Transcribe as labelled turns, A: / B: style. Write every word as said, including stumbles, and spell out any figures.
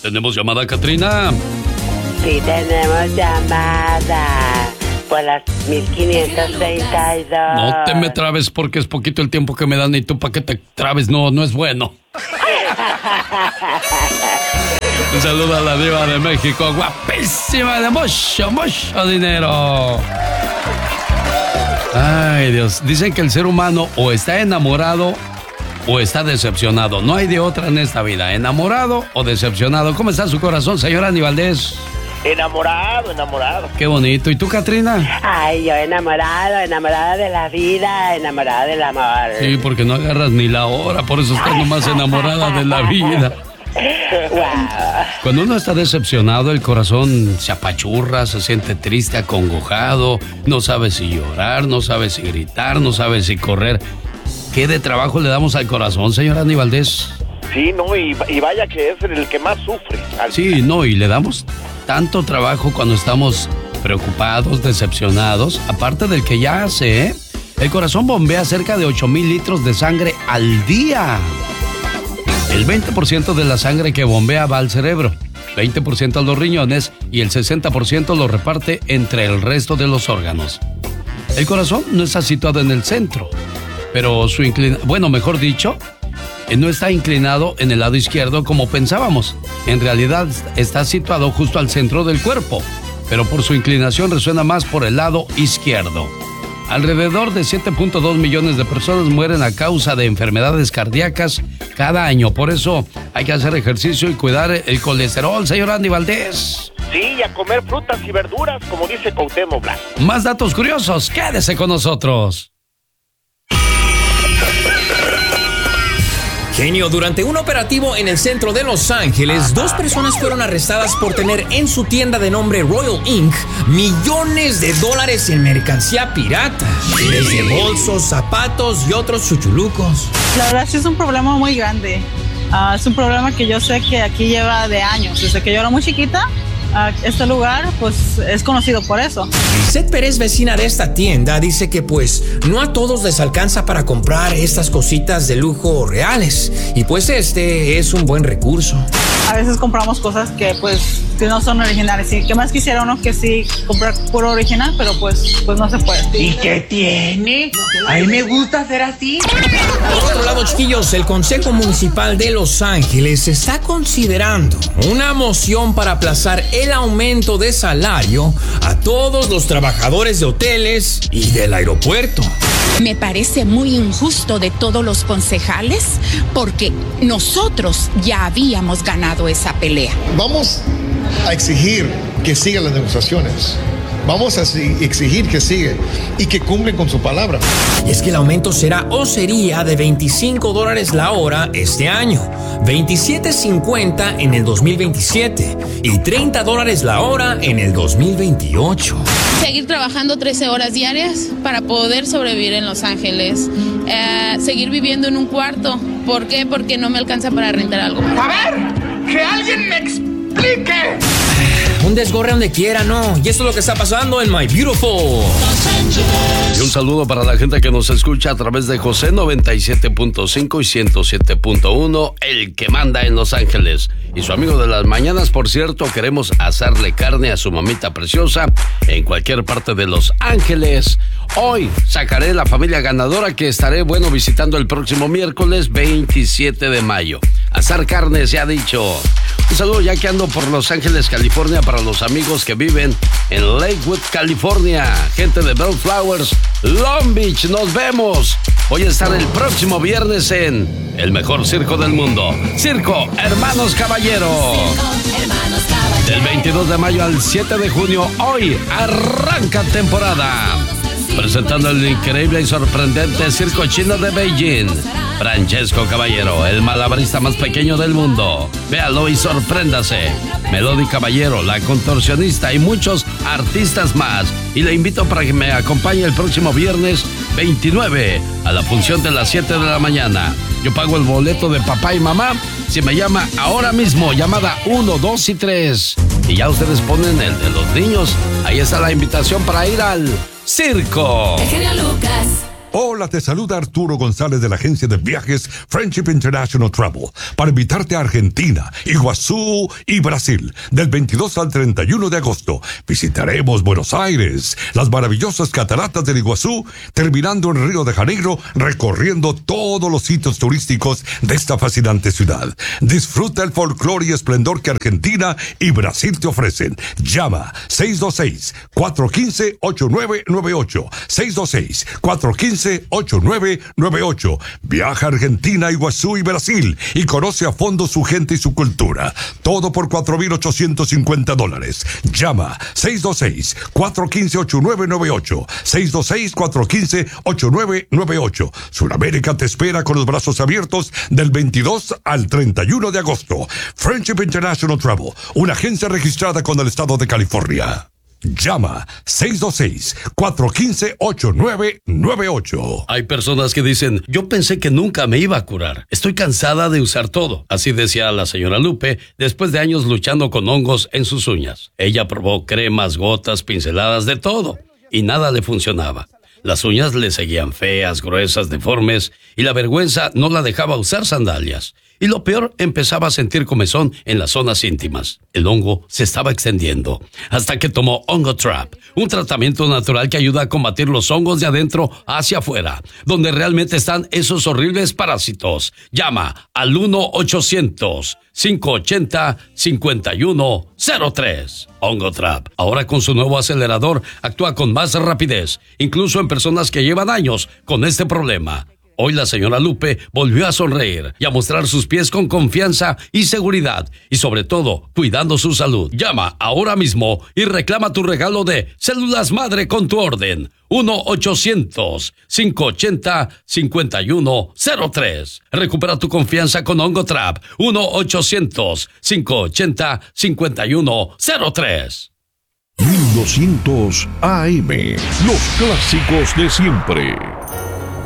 A: ¿Tenemos llamada, Catrina?
B: Sí, tenemos llamada por las mil quinientos treinta y dos.
A: No te me trabes porque es poquito el tiempo que me dan y tú para que te trabes, no, no es bueno. Un saludo a la diva de México, guapísima, de mucho, mucho dinero. Ay, Dios, dicen que el ser humano o está enamorado o está decepcionado. No hay de otra en esta vida, enamorado o decepcionado. ¿Cómo está su corazón, señora Andy Valdés?
C: Enamorado, enamorado.
A: Qué bonito. ¿Y tú, Catrina?
B: Ay, yo enamorado, enamorada de la vida, enamorada del amor.
A: Sí, porque no agarras ni la hora, por eso estás nomás enamorada de la vida.
B: Wow.
A: Cuando uno está decepcionado, el corazón se apachurra, se siente triste, acongojado, no sabe si llorar, no sabe si gritar, no sabe si correr. ¿Qué de trabajo le damos al corazón, señor Andy Valdés?
C: Sí, no, y, y vaya que es el que más sufre.
A: Sí, no, y le damos tanto trabajo cuando estamos preocupados, decepcionados, aparte del que ya hace, ¿eh? El corazón bombea cerca de ocho mil litros de sangre al día. El veinte por ciento de la sangre que bombea va al cerebro, veinte por ciento a los riñones y el sesenta por ciento lo reparte entre el resto de los órganos. El corazón no está situado en el centro, pero su inclinación, bueno, mejor dicho, no está inclinado en el lado izquierdo como pensábamos. En realidad está situado justo al centro del cuerpo, pero por su inclinación resuena más por el lado izquierdo. Alrededor de siete punto dos millones de personas mueren a causa de enfermedades cardíacas cada año. Por eso hay que hacer ejercicio y cuidar el colesterol, señor Andy Valdés.
C: Sí, y a comer frutas y verduras, como dice Cuauhtémoc Blanco.
A: Más datos curiosos, quédese con nosotros.
D: Genio, durante un operativo en el centro de Los Ángeles, dos personas fueron arrestadas por tener en su tienda de nombre Royal incorporated millones de dólares en mercancía pirata, desde bolsos, zapatos y otros chuchulucos.
E: La verdad sí es un problema muy grande. Uh, es un problema que yo sé que aquí lleva de años. Desde que yo era muy chiquita, uh, este lugar pues es conocido por eso.
D: Seth Pérez, vecina de esta tienda, dice que pues no a todos les alcanza para comprar estas cositas de lujo reales, y pues este es un buen recurso.
E: A veces compramos cosas que pues que no son originales, y que más quisiera uno que sí comprar puro original, pero pues, pues no se puede.
F: ¿Y qué tiene? A mí me gusta hacer así.
D: Por otro lado, chiquillos, el Consejo Municipal de Los Ángeles está considerando una moción para aplazar el aumento de salario a todos los trabajadores de hoteles y del aeropuerto.
G: Me parece muy injusto de todos los concejales, porque nosotros ya habíamos ganado esa pelea.
H: Vamos a exigir que sigan las negociaciones. Vamos a exigir que sigan y que cumplen con su palabra.
D: Y es que el aumento será o sería de veinticinco dólares la hora este año, veintisiete cincuenta en el dos mil veintisiete y treinta dólares la hora en el dos mil veintiocho.
I: Seguir trabajando trece horas diarias para poder sobrevivir en Los Ángeles. Eh, seguir viviendo en un cuarto. ¿Por qué? Porque no me alcanza para rentar algo.
F: A ver, que alguien me explique.
D: Un desgorre donde quiera, ¿no? Y eso es lo que está pasando en My Beautiful.
A: Y un saludo para la gente que nos escucha a través de José noventa y siete punto cinco y ciento siete punto uno, el que manda en Los Ángeles. Y su amigo de las mañanas, por cierto, queremos asarle carne a su mamita preciosa en cualquier parte de Los Ángeles. Hoy sacaré la familia ganadora que estaré, bueno, visitando el próximo miércoles veintisiete de mayo. Asar carne se ha dicho. Un saludo ya que ando por Los Ángeles, California, para los amigos que viven en Lakewood, California. Gente de Bellflowers, Long Beach, nos vemos. Voy a estar el próximo viernes en el mejor circo del mundo, Circo Hermanos Caballero. Del veintidós de mayo al siete de junio, hoy arranca temporada. Presentando el increíble y sorprendente circo chino de Beijing, Francesco Caballero, el malabarista más pequeño del mundo. Véalo y sorpréndase. Melody Caballero, la contorsionista, y muchos artistas más. Y le invito para que me acompañe el próximo viernes veintinueve a la función de las siete de la mañana. Yo pago el boleto de papá y mamá si me llama ahora mismo, llamada uno, dos y tres. Y ya ustedes ponen el de los niños. Ahí está la invitación para ir al circo.
J: El genio Lucas, Hola, te saluda Arturo González de la agencia de viajes Friendship International Travel para invitarte a Argentina, Iguazú y Brasil del veintidós al treinta y uno de agosto. Visitaremos Buenos Aires, las maravillosas cataratas del Iguazú, terminando en Río de Janeiro, recorriendo todos los sitios turísticos de esta fascinante ciudad. Disfruta el folclore y esplendor que Argentina y Brasil te ofrecen. Llama seis dos seis, cuatro uno cinco, ocho nueve nueve ocho, seis dos seis, cuatro uno cinco, ocho nueve nueve ocho. Viaja a Argentina, Iguazú y Brasil y conoce a fondo su gente y su cultura. Todo por cuatro mil ochocientos cincuenta dólares. Llama seis dos seis, cuatro uno cinco, ocho nueve nueve ocho, seis dos seis, cuatro uno cinco, ocho nueve nueve ocho. Sudamérica te espera con los brazos abiertos del veintidós al treinta y uno de agosto. Friendship International Travel, una agencia registrada con el estado de California. Llama seis dos seis, cuatro uno cinco, ocho nueve nueve ocho.
A: Hay personas que dicen, yo pensé que nunca me iba a curar. Estoy cansada de usar todo. Así decía la señora Lupe después de años luchando con hongos en sus uñas. Ella probó cremas, gotas, pinceladas, de todo, y nada le funcionaba. Las uñas le seguían feas, gruesas, deformes, y la vergüenza no la dejaba usar sandalias. Y lo peor, empezaba a sentir comezón en las zonas íntimas. El hongo se estaba extendiendo, hasta que tomó Ongotrap, un tratamiento natural que ayuda a combatir los hongos de adentro hacia afuera, donde realmente están esos horribles parásitos. Llama al uno ochocientos, cinco ochenta, cincuenta y uno cero tres. Ongotrap, ahora con su nuevo acelerador, actúa con más rapidez, incluso en personas que llevan años con este problema. Hoy la señora Lupe volvió a sonreír y a mostrar sus pies con confianza y seguridad, y sobre todo, cuidando su salud. Llama ahora mismo y reclama tu regalo de células madre con tu orden. uno ochocientos, cinco ochenta, cincuenta y uno cero tres. Recupera tu confianza con Ongotrap. uno ochocientos, cinco ochenta, cincuenta y uno cero tres.
K: mil doscientos A M, los clásicos de siempre.